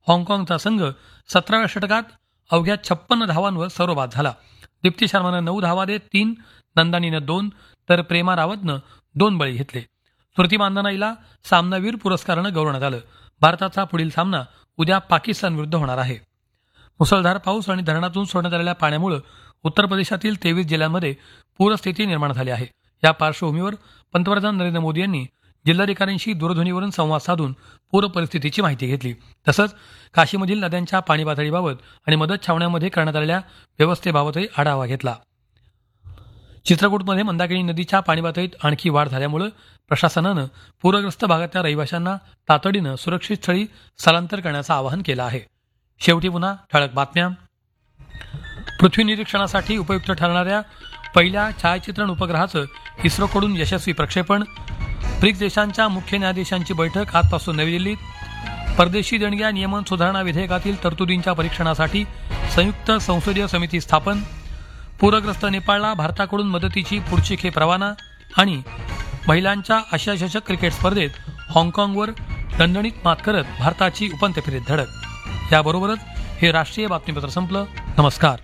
हाँगकाँगचा संघ 17व्या षटकात अवघ्या 56 धावांवर सर्वबाद झाला. दीप्ती शर्मानं 9 धावा देत 3, नंदानीनं 2 तर प्रेमा रावतनं 2 बळी घेतले. स्मृती मानधनाईला सामनावीर पुरस्कारानं गौरवण्यात आलं. भारताचा पुढील सामना उद्या पाकिस्तान विरुद्ध होणार आहे. मुसळधार पाऊस आणि धरणातून सोडण्यात आलेल्या पाण्यामुळे उत्तर प्रदेशातील 23 जिल्ह्यांमध्ये पूरस्थिती निर्माण झाली आहे. या पार्श्वभूमीवर पंतप्रधान नरेंद्र मोदी यांनी जिल्हाधिकाऱ्यांशी दूरध्वनीवरून संवाद साधून पूर परिस्थितीची माहिती घेतली. तसंच काशीमधील नद्यांच्या पाणी पातळीबाबत आणि मदत छावण्यांमध्ये करण्यात आलेल्या व्यवस्थेबाबतही आढावा घेतला. चित्रकूटमध्ये मंदाकिनी नदीच्या पाणी पातळीत आणखी वाढ झाल्यामुळे प्रशासनानं पूरग्रस्त भागातल्या रहिवाशांना तातडीनं सुरक्षित स्थळी स्थलांतर करण्याचं आवाहन केलं आहे. शेवटी पुन्हा ठळक बातम्या. पृथ्वी निरीक्षणासाठी उपयुक्त ठरणाऱ्या पहिल्या छायाचित्रण उपग्रहाचं इस्रोकडून यशस्वी प्रक्षेपण. ब्रिक्स देशांच्या मुख्य न्यायाधीशांची बैठक आजपासून नवी दिल्लीत. परदेशी देणग्या नियमन सुधारणा विधेयकातील तरतुदींच्या परीक्षणासाठी संयुक्त संसदीय समिती स्थापन. पूरग्रस्त नेपाळला भारताकडून मदतीची पुढची खेप रवाना. आणि महिलांच्या आशिया चषक क्रिकेट स्पर्धेत हाँगकाँगवर दणदणीत मात करत भारताची उपांत्य फेरीत धडक. याबरोबरच हे राष्ट्रीय बातमीपत्र संपलं. नमस्कार.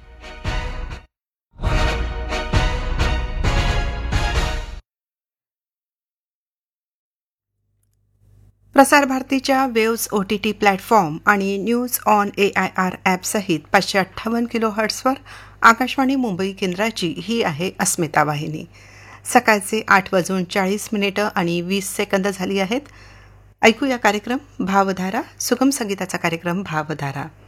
प्रसार भारतीच्या वेव्स OTT प्लॅटफॉर्म आणि news on AIR ॲपसहित 558 किलोहर्ट्झवर Akashvani Mumbai केंद्राची ही आहे अस्मिता वाहिनी. सकाळचे 8:40 आणि 20 झाली आहेत. ऐकूया कार्यक्रम भावधारा, सुगम संगीताचा कार्यक्रम भावधारा.